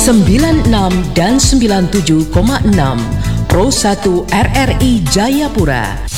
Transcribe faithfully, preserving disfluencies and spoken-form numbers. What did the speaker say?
sembilan puluh enam dan sembilan puluh tujuh koma enam Pro satu R R I Jayapura.